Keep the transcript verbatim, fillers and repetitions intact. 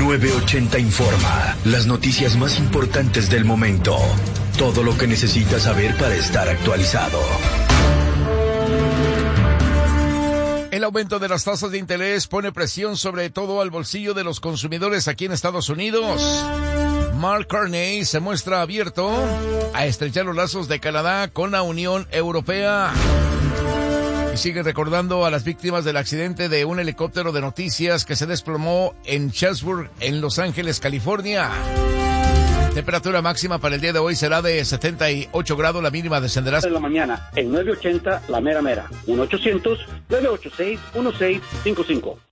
nueve ochenta Informa. Las noticias más importantes del momento. Todo lo que necesitas saber para estar actualizado. El aumento de las tasas de interés pone presión sobre todo al bolsillo de los consumidores aquí en Estados Unidos. Mark Carney se muestra abierto a estrechar los lazos de Canadá con la Unión Europea. Y sigue recordando a las víctimas del accidente de un helicóptero de noticias que se desplomó en Chatsworth, en Los Ángeles, California. Temperatura máxima para el día de hoy será de setenta y ocho grados, la mínima descenderá en la mañana en nueve ochenta La Mera Mera, uno ochocientos, nueve ochenta y seis, dieciséis cincuenta y cinco.